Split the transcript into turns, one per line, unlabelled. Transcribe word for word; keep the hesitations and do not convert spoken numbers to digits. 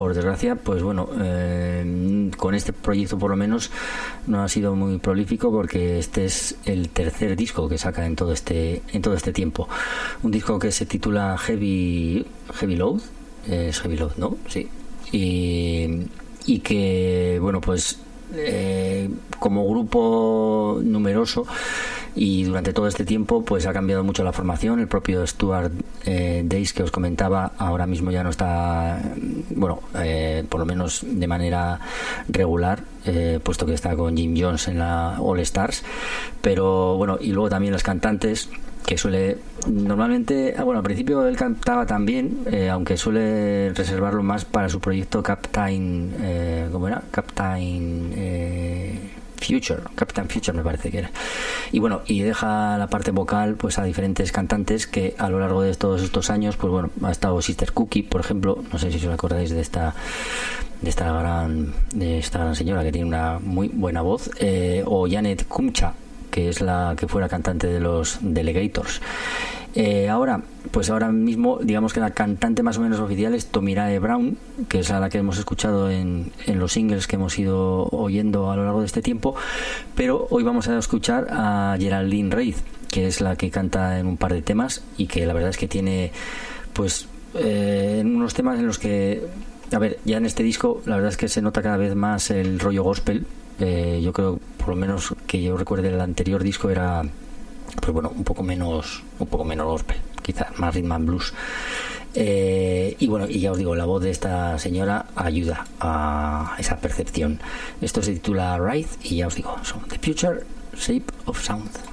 Por desgracia, pues bueno, eh, con este proyecto por lo menos no ha sido muy prolífico, porque este es el tercer disco que saca en todo este en todo este tiempo. Un disco que se titula Heavy Heavy Load, es Heavy Load, ¿no? Sí. Y, y que, bueno, pues eh, como grupo numeroso y durante todo este tiempo pues ha cambiado mucho la formación. El propio Stuart eh, Dace, que os comentaba, ahora mismo ya no está, bueno, eh, por lo menos de manera regular, eh, puesto que está con Jim Jones en la All Stars. Pero bueno, y luego también las cantantes, que suele normalmente, bueno, al principio él cantaba también, eh, aunque suele reservarlo más para su proyecto Captain, eh, ¿cómo era? Captain eh, Future, Captain Future me parece que era. Y bueno, y deja la parte vocal pues a diferentes cantantes que a lo largo de todos estos años, pues bueno, ha estado Sister Cookie, por ejemplo, no sé si os acordáis de esta de esta gran de esta gran señora que tiene una muy buena voz, eh, o Janet Kumcha, que es la que fue la cantante de los Delegators. Eh, ahora, pues ahora mismo, digamos que la cantante más o menos oficial es Tomirae Brown, que es a la que hemos escuchado en, en los singles que hemos ido oyendo a lo largo de este tiempo. Pero hoy vamos a escuchar a Geraldine Reid, que es la que canta en un par de temas, y que la verdad es que tiene, pues, eh, en unos temas en los que, a ver, ya en este disco la verdad es que se nota cada vez más el rollo gospel. Eh, yo creo, por lo menos que yo recuerde, el anterior disco era, pues bueno, un poco menos un poco menos gospel, quizás más rhythm and blues, eh, y bueno, y ya os digo, la voz de esta señora ayuda a esa percepción. Esto se titula Ride, y ya os digo, son The Future Shape of Sound.